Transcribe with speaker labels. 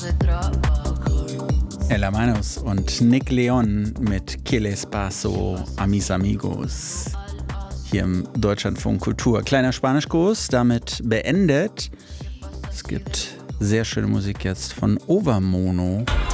Speaker 1: Ella Manos und Nick Leon mit Que les paso a mis amigos. Hier im Deutschlandfunk Kultur. Kleiner Spanischkurs, damit beendet. Es gibt sehr schöne Musik jetzt von Overmono.